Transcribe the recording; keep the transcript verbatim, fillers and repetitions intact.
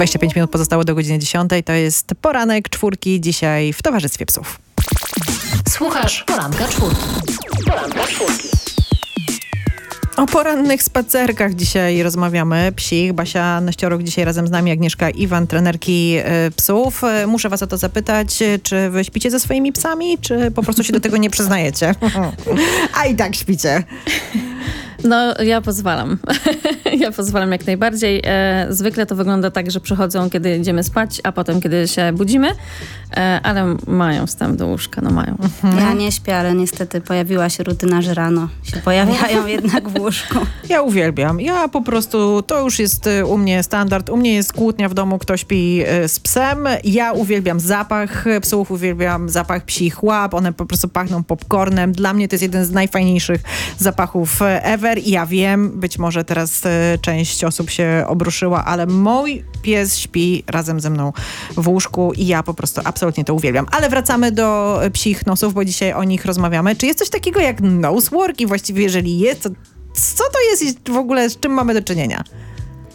dwadzieścia pięć minut pozostało do godziny dziesiątej. To jest poranek czwórki dzisiaj w towarzystwie psów. Słuchasz poranka czwórki. Poranka czwórki. O porannych spacerkach dzisiaj rozmawiamy. Psich, Basia Neścioruk dzisiaj razem z nami, Agnieszka Iwan, trenerki y, psów. Y, Muszę was o to zapytać, czy wy śpicie ze swoimi psami, czy po prostu się do tego nie przyznajecie? A i tak śpicie. No, ja pozwalam. ja pozwalam jak najbardziej. E, zwykle to wygląda tak, że przychodzą, kiedy idziemy spać, a potem, kiedy się budzimy, e, ale mają wstęp do łóżka, no mają. Mhm. Ja nie śpię, ale niestety pojawiła się rutyna, że rano się pojawiają jednak w łóżku. Ja uwielbiam. Ja po prostu, to już jest y, u mnie standard. U mnie jest kłótnia w domu, kto śpi y, z psem. Ja uwielbiam zapach psów, uwielbiam zapach psich łap. One po prostu pachną popcornem. Dla mnie to jest jeden z najfajniejszych zapachów ever. I ja wiem, być może teraz y, część osób się obruszyła, ale mój pies śpi razem ze mną w łóżku i ja po prostu absolutnie to uwielbiam. Ale wracamy do psich nosów, bo dzisiaj o nich rozmawiamy. Czy jest coś takiego jak nosework i właściwie jeżeli jest, to co to jest i w ogóle z czym mamy do czynienia?